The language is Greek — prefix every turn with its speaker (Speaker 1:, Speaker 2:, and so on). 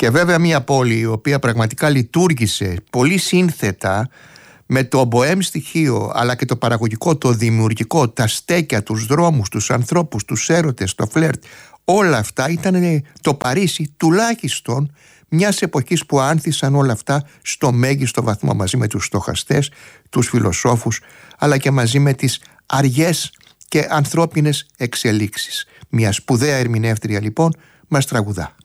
Speaker 1: Και βέβαια μια πόλη η οποία πραγματικά λειτουργήσε πολύ σύνθετα με το μποέμ στοιχείο, αλλά και το παραγωγικό, το δημιουργικό, τα στέκια, τους δρόμους, τους ανθρώπους, τους έρωτες, το φλερτ, όλα αυτά ήταν το Παρίσι τουλάχιστον μιας εποχής που άνθησαν όλα αυτά στο μέγιστο βαθμό, μαζί με τους στοχαστές, τους φιλοσόφους, αλλά και μαζί με τις αργές και ανθρώπινες εξελίξεις. Μια σπουδαία ερμηνεύτρια λοιπόν μας τραγουδά.